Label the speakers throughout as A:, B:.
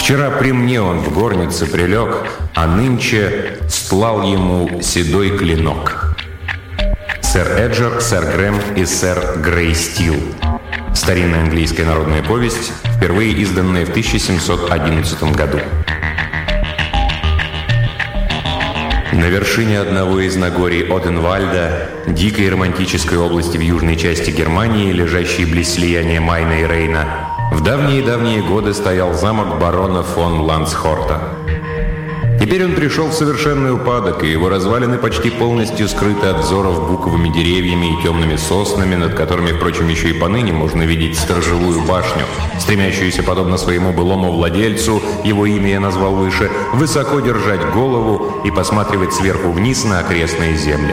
A: Вчера при мне он в горнице прилег, а нынче стлал ему седой клинок. Сэр Эджер, сэр Грэм и сэр Грей Стил. Старинная английская народная повесть, впервые изданная в 1711 году. На вершине одного из нагорий Оденвальда, дикой романтической области в южной части Германии, лежащей близ слияния Майна и Рейна, в давние-давние годы стоял замок барона фон Ландсхорта. Теперь он пришел в совершенный упадок, и его развалины почти полностью скрыты от взоров буковыми деревьями и темными соснами, над которыми, впрочем, еще и поныне можно видеть сторожевую башню, стремящуюся, подобно своему былому владельцу, его имя я назвал выше, высоко держать голову и посматривать сверху вниз на окрестные земли.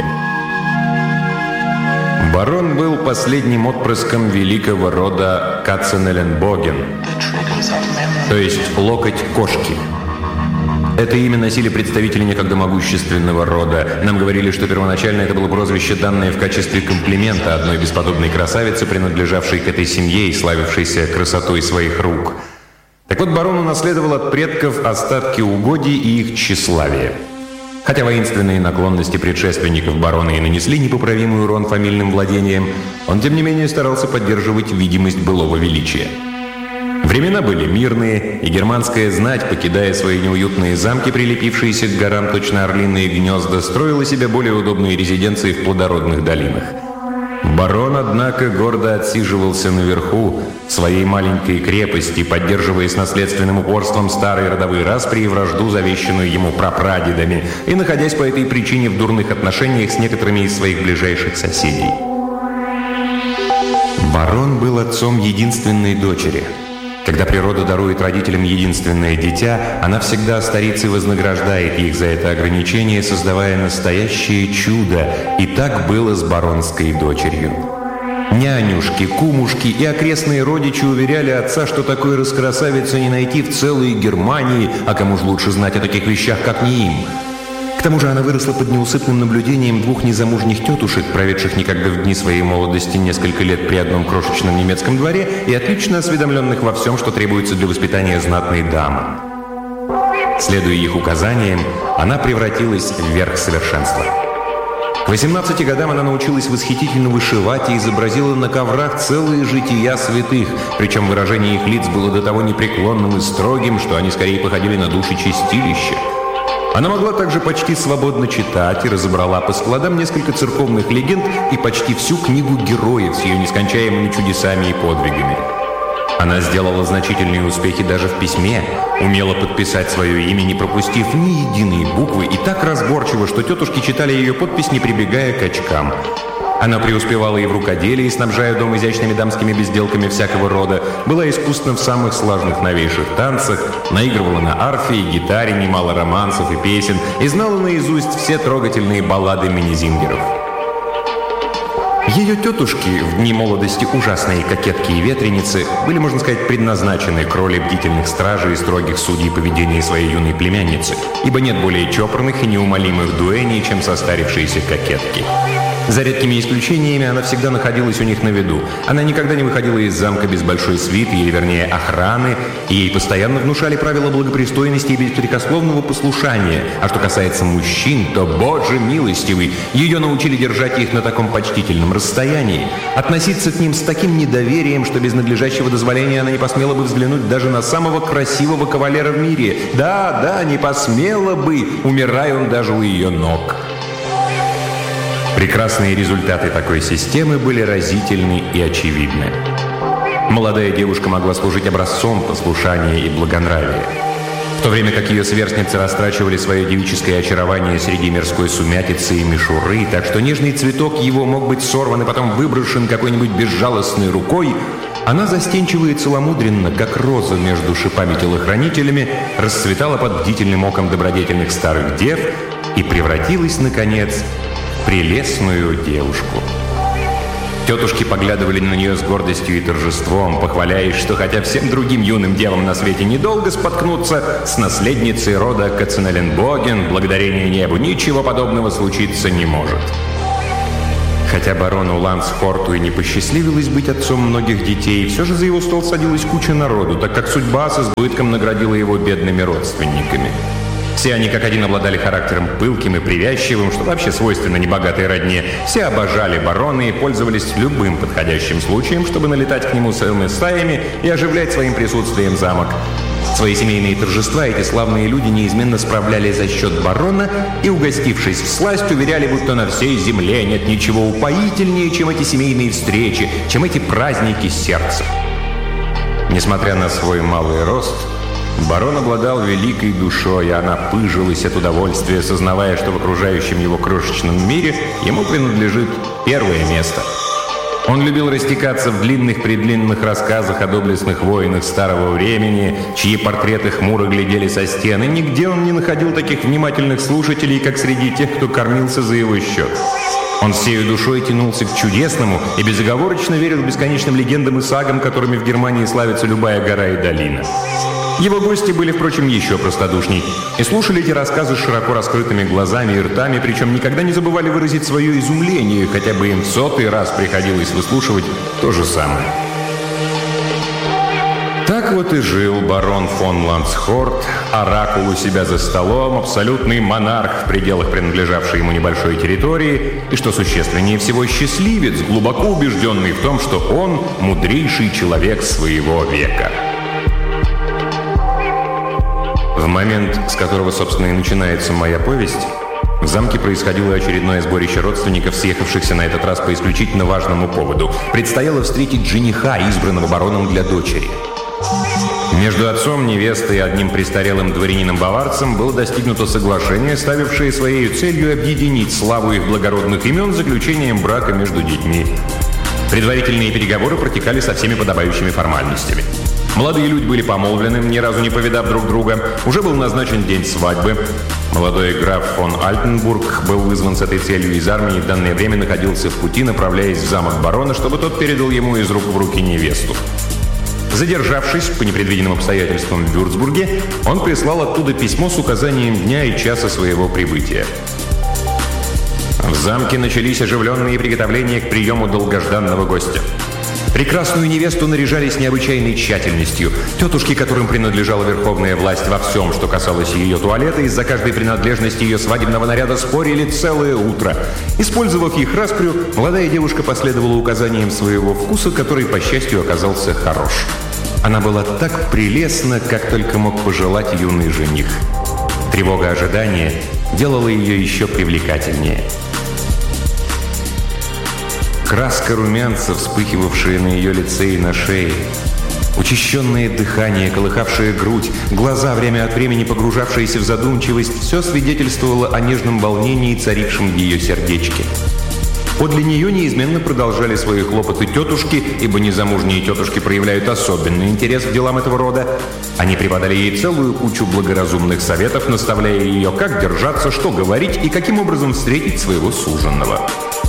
A: Барон был последним отпрыском великого рода Катценелленбоген, то есть локоть кошки. Это имя носили представители некогда могущественного рода. Нам говорили, что первоначально это было прозвище, данное в качестве комплимента одной бесподобной красавице, принадлежавшей к этой семье и славившейся красотой своих рук. Так вот, барон унаследовал от предков остатки угодий и их тщеславия. Хотя воинственные наклонности предшественников барона и нанесли непоправимый урон фамильным владениям, он, тем не менее, старался поддерживать видимость былого величия. Времена были мирные, и германская знать, покидая свои неуютные замки, прилепившиеся к горам точно орлиные гнезда, строила себе более удобные резиденции в плодородных долинах. Барон, однако, гордо отсиживался наверху своей маленькой крепости, поддерживая с наследственным упорством старые родовые распри и вражду, завещанную ему прапрадедами, и находясь по этой причине в дурных отношениях с некоторыми из своих ближайших соседей. Барон был отцом единственной дочери. Когда природа дарует родителям единственное дитя, она всегда старицей вознаграждает их за это ограничение, создавая настоящее чудо. И так было с баронской дочерью. Нянюшки, кумушки и окрестные родичи уверяли отца, что такой раскрасавицы не найти в целой Германии, а кому же лучше знать о таких вещах, как не им. К тому же она выросла под неусыпным наблюдением двух незамужних тетушек, проведших некогда в дни своей молодости несколько лет при одном крошечном немецком дворе и отлично осведомленных во всем, что требуется для воспитания знатной дамы. Следуя их указаниям, она превратилась в верх совершенства. К 18 годам она научилась восхитительно вышивать и изобразила на коврах целые жития святых, причем выражение их лиц было до того непреклонным и строгим, что они скорее походили на души чистилища. Она могла также почти свободно читать и разобрала по складам несколько церковных легенд и почти всю книгу героев с ее нескончаемыми чудесами и подвигами. Она сделала значительные успехи даже в письме, умела подписать свое имя, не пропустив ни единой буквы, и так разборчиво, что тетушки читали ее подпись, не прибегая к очкам. Она преуспевала и в рукоделии, снабжая дом изящными дамскими безделками всякого рода, была искусна в самых слаженных новейших танцах, наигрывала на арфе и гитаре немало романсов и песен и знала наизусть все трогательные баллады Миннезингеров. Ее тетушки, в дни молодости ужасные кокетки и ветреницы, были, можно сказать, предназначены к роли бдительных стражей и строгих судей поведения своей юной племянницы, ибо нет более чопорных и неумолимых дуэней, чем состарившиеся кокетки. За редкими исключениями она всегда находилась у них на виду. Она никогда не выходила из замка без большой свиты, или вернее охраны, и ей постоянно внушали правила благопристойности и беспрекословного послушания. А что касается мужчин, то, Боже милостивый, ее научили держать их на таком почтительном расстоянии, относиться к ним с таким недоверием, что без надлежащего дозволения она не посмела бы взглянуть даже на самого красивого кавалера в мире. Да, не посмела бы, умирая он даже у ее ног. Прекрасные результаты такой системы были разительны и очевидны. Молодая девушка могла служить образцом послушания и благонравия. В то время как ее сверстницы растрачивали свое девическое очарование среди мирской сумятицы и мишуры, так что нежный цветок его мог быть сорван и потом выброшен какой-нибудь безжалостной рукой, она застенчиво и целомудренно, как роза между шипами-телохранителями, расцветала под бдительным оком добродетельных старых дев и превратилась, наконец, прелестную девушку. Тетушки поглядывали на нее с гордостью и торжеством, похваляясь, что хотя всем другим юным девам на свете недолго споткнуться, с наследницей рода Катценелленбоген, благодарение небу, ничего подобного случиться не может. Хотя барону Лансхорту и не посчастливилось быть отцом многих детей, все же за его стол садилась куча народу, так как судьба с избытком наградила его бедными родственниками. Все они как один обладали характером пылким и привязчивым, что вообще свойственно небогатой родне. Все обожали барона и пользовались любым подходящим случаем, чтобы налетать к нему целыми стаями и оживлять своим присутствием замок. Свои семейные торжества эти славные люди неизменно справляли за счет барона и, угостившись всласть, уверяли, будто на всей земле нет ничего упоительнее, чем эти семейные встречи, чем эти праздники сердца. Несмотря на свой малый рост, барон обладал великой душой, и она пыжилась от удовольствия, сознавая, что в окружающем его крошечном мире ему принадлежит первое место. Он любил растекаться в длинных-предлинных рассказах о доблестных воинах старого времени, чьи портреты хмуро глядели со стен, и нигде он не находил таких внимательных слушателей, как среди тех, кто кормился за его счет. Он всею душой тянулся к чудесному и безоговорочно верил бесконечным легендам и сагам, которыми в Германии славится любая гора и долина. Его гости были, впрочем, еще простодушней и слушали эти рассказы с широко раскрытыми глазами и ртами, причем никогда не забывали выразить свое изумление, хотя бы им в 100-й раз приходилось выслушивать то же самое. Так вот и жил барон фон Лансхорт, оракул у себя за столом, абсолютный монарх в пределах принадлежавшей ему небольшой территории, и, что существеннее всего, счастливец, глубоко убежденный в том, что он мудрейший человек своего века. В момент, с которого, собственно, и начинается моя повесть, в замке происходило очередное сборище родственников, съехавшихся на этот раз по исключительно важному поводу. Предстояло встретить жениха, избранного бароном для дочери. Между отцом невесты и одним престарелым дворянином-баварцем было достигнуто соглашение, ставившее своей целью объединить славу их благородных имен заключением брака между детьми. Предварительные переговоры протекали со всеми подобающими формальностями. Молодые люди были помолвлены, ни разу не повидав друг друга. Уже был назначен день свадьбы. Молодой граф фон Альтенбург был вызван с этой целью из армии и в данное время находился в пути, направляясь в замок барона, чтобы тот передал ему из рук в руки невесту. Задержавшись по непредвиденным обстоятельствам в Вюрцбурге, он прислал оттуда письмо с указанием дня и часа своего прибытия. В замке начались оживленные приготовления к приему долгожданного гостя. Прекрасную невесту наряжали с необычайной тщательностью. Тетушки, которым принадлежала верховная власть во всем, что касалось ее туалета, из-за каждой принадлежности ее свадебного наряда спорили целое утро. Использовав их распрю, молодая девушка последовала указаниям своего вкуса, который, по счастью, оказался хорош. Она была так прелестна, как только мог пожелать юный жених. Тревога ожидания делала ее еще привлекательнее. Краска румянца, вспыхивавшая на ее лице и на шее, учащенное дыхание, колыхавшее грудь, глаза, время от времени погружавшиеся в задумчивость, все свидетельствовало о нежном волнении, царившем в ее сердечке. Подле нее неизменно продолжали свои хлопоты тетушки, ибо незамужние тетушки проявляют особенный интерес к делам этого рода. Они преподали ей целую кучу благоразумных советов, наставляя ее, как держаться, что говорить и каким образом встретить своего суженого.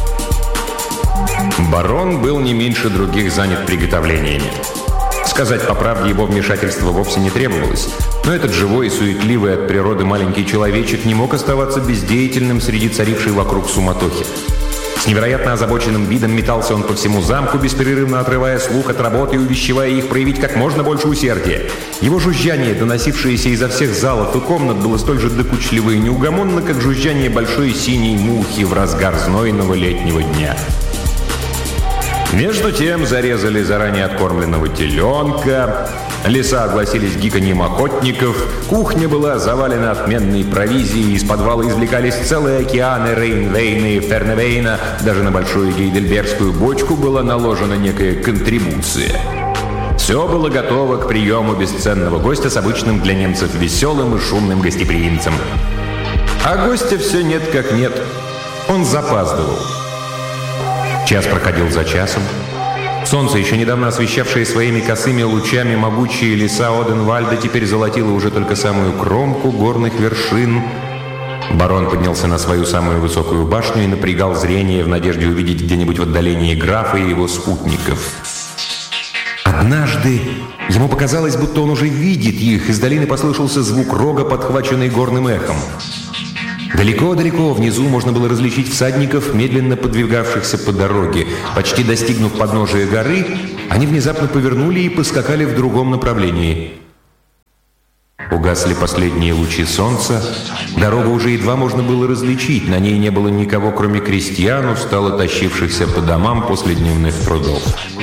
A: Барон был не меньше других занят приготовлениями. Сказать по правде, его вмешательство вовсе не требовалось. Но этот живой и суетливый от природы маленький человечек не мог оставаться бездеятельным среди царившей вокруг суматохи. С невероятно озабоченным видом метался он по всему замку, беспрерывно отрывая слух от работы и увещевая их проявить как можно больше усердия. Его жужжание, доносившееся изо всех залов и комнат, было столь же докучливо и неугомонно, как жужжание большой синей мухи в разгар знойного летнего дня. Между тем зарезали заранее откормленного теленка, леса огласились гиканьем охотников, кухня была завалена отменной провизией, из подвала извлекались целые океаны Рейнвейна и Ферневейна, даже на большую гейдельбергскую бочку была наложена некая контрибуция. Все было готово к приему бесценного гостя с обычным для немцев веселым и шумным гостеприимцем. А гостя все нет как нет. Он запаздывал. Час проходил за часом. Солнце, еще недавно освещавшее своими косыми лучами могучие леса Оденвальда, теперь золотило уже только самую кромку горных вершин. Барон поднялся на свою самую высокую башню и напрягал зрение в надежде увидеть где-нибудь в отдалении графа и его спутников. Однажды ему показалось, будто он уже видит их. Из долины послышался звук рога, подхваченный горным эхом. Далеко-далеко внизу можно было различить всадников, медленно подвигавшихся по дороге. Почти достигнув подножия горы, они внезапно повернули и поскакали в другом направлении. Угасли последние лучи солнца. Дорогу уже едва можно было различить. На ней не было никого, кроме крестьян, устало тащившихся по домам после дневных трудов.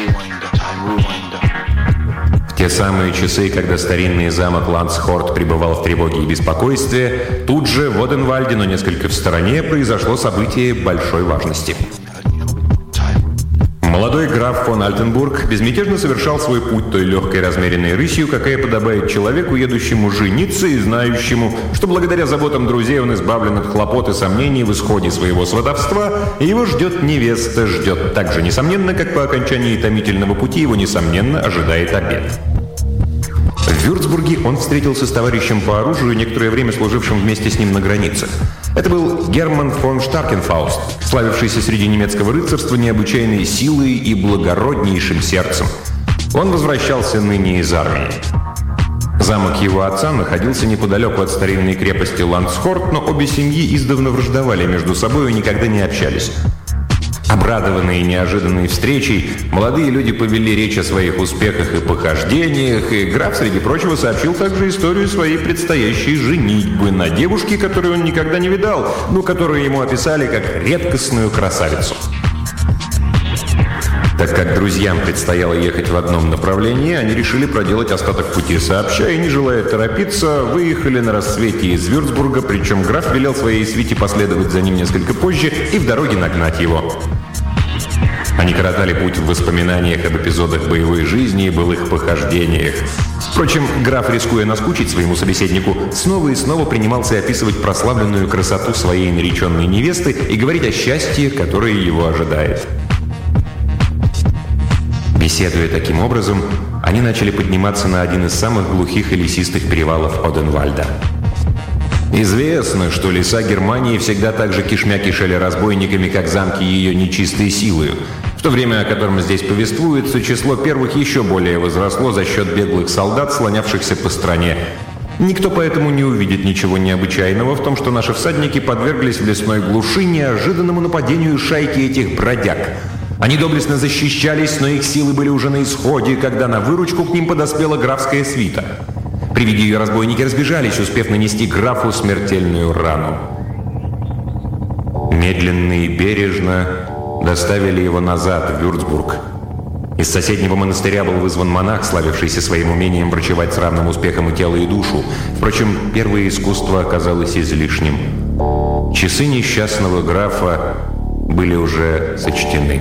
A: В те самые часы, когда старинный замок Ландсхорт пребывал в тревоге и беспокойстве, тут же в Оденвальде, но несколько в стороне, произошло событие большой важности. Молодой граф фон Альтенбург безмятежно совершал свой путь той легкой размеренной рысью, какая подобает человеку, едущему жениться и знающему, что благодаря заботам друзей он избавлен от хлопот и сомнений в исходе своего сватовства, и его ждет невеста, ждет так же несомненно, как по окончании томительного пути его несомненно ожидает обед. В Вюрцбурге он встретился с товарищем по оружию, некоторое время служившим вместе с ним на границе. Это был Герман фон Штаркенфауст, славившийся среди немецкого рыцарства необычайной силой и благороднейшим сердцем. Он возвращался ныне из армии. Замок его отца находился неподалеку от старинной крепости Ландсхорт, но обе семьи издавна враждовали между собой и никогда не общались. Обрадованные неожиданной встречей, молодые люди повели речь о своих успехах и похождениях, и граф, среди прочего, сообщил также историю своей предстоящей женитьбы на девушке, которую он никогда не видал, но которую ему описали как редкостную красавицу. Так как друзьям предстояло ехать в одном направлении, они решили проделать остаток пути сообща и, не желая торопиться, выехали на рассвете из Вюрцбурга, причем граф велел своей свите последовать за ним несколько позже и в дороге нагнать его. Они коротали путь в воспоминаниях об эпизодах боевой жизни и былых похождениях. Впрочем, граф, рискуя наскучить своему собеседнику, снова и снова принимался описывать прославленную красоту своей нареченной невесты и говорить о счастье, которое его ожидает. Беседуя таким образом, они начали подниматься на один из самых глухих и лесистых перевалов Оденвальда. Известно, что леса Германии всегда так же кишмя кишели разбойниками, как замки ее нечистой силою. В то время, о котором здесь повествуется, число первых еще более возросло за счет беглых солдат, слонявшихся по стране. Никто поэтому не увидит ничего необычайного в том, что наши всадники подверглись в лесной глуши неожиданному нападению шайки этих бродяг. Они доблестно защищались, но их силы были уже на исходе, когда на выручку к ним подоспела графская свита. При виде ее разбойники разбежались, успев нанести графу смертельную рану. Медленно и бережно доставили его назад, в Вюрцбург. Из соседнего монастыря был вызван монах, славившийся своим умением врачевать с равным успехом и тело, и душу. Впрочем, первое искусство оказалось излишним. Часы несчастного графа были уже сочтены.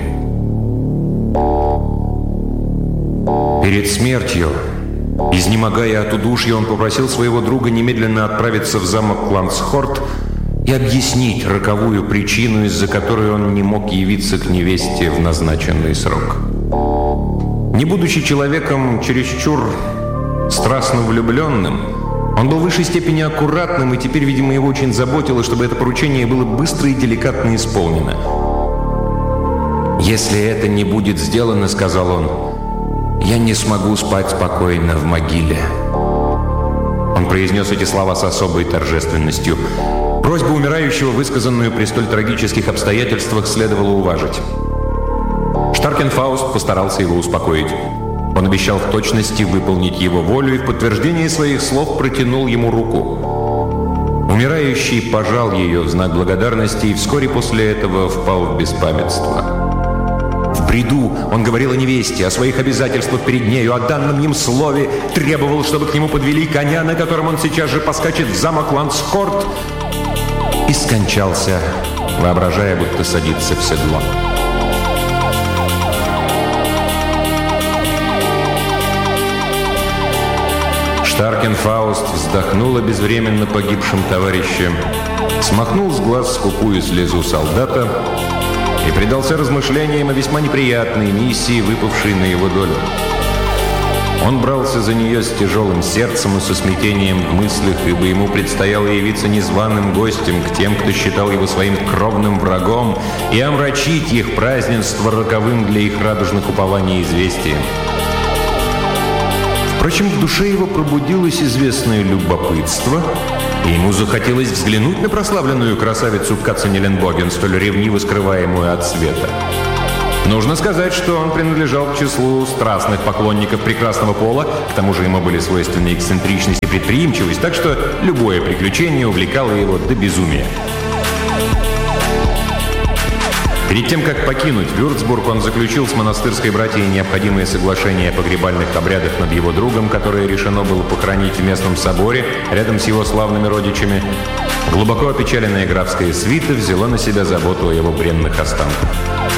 A: Перед смертью, изнемогая от удушья, он попросил своего друга немедленно отправиться в замок Ландсхорт и объяснить роковую причину, из-за которой он не мог явиться к невесте в назначенный срок. Не будучи человеком чересчур страстно влюбленным, он был в высшей степени аккуратным, и теперь, видимо, его очень заботило, чтобы это поручение было быстро и деликатно исполнено. «Если это не будет сделано, — сказал он, — я не смогу спать спокойно в могиле». Он произнес эти слова с особой торжественностью. Просьбу умирающего, высказанную при столь трагических обстоятельствах, следовало уважить. Штаркенфауст постарался его успокоить. Он обещал в точности выполнить его волю и в подтверждение своих слов протянул ему руку. Умирающий пожал ее в знак благодарности и вскоре после этого впал в беспамятство. В бреду он говорил о невесте, о своих обязательствах перед нею, о данном им слове, требовал, чтобы к нему подвели коня, на котором он сейчас же поскачет в замок Ландсхорт, и скончался, воображая, будто садится в седло. Штаркенфауст вздохнул о безвременно погибшем товарище, смахнул с глаз скупую слезу солдата и предался размышлениям о весьма неприятной миссии, выпавшей на его долю. Он брался за нее с тяжелым сердцем и со смятением в мыслях, ибо ему предстояло явиться незваным гостем к тем, кто считал его своим кровным врагом, и омрачить их празднество роковым для их радужных упований известием. Впрочем, в душе его пробудилось известное любопытство, и ему захотелось взглянуть на прославленную красавицу Кацанеленбоген, столь ревниво скрываемую от света. Нужно сказать, что он принадлежал к числу страстных поклонников прекрасного пола, к тому же ему были свойственны эксцентричность и предприимчивость, так что любое приключение увлекало его до безумия. Перед тем, как покинуть Вюрцбург, он заключил с монастырской братьей необходимые соглашения о погребальных обрядах над его другом, которые решено было похоронить в местном соборе рядом с его славными родичами. Глубоко опечаленная графская свита взяла на себя заботу о его бренных останках.